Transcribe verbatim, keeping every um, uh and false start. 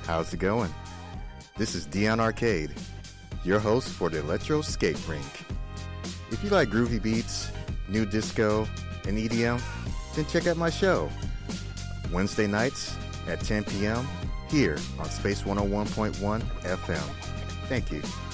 How's it going? This is Dion Arcade, your host for the Electro Skate Rink. If you like groovy beats, new disco, and E D M, then check out my show, Wednesday nights at ten p.m. here on Space one oh one point one F M. Thank you.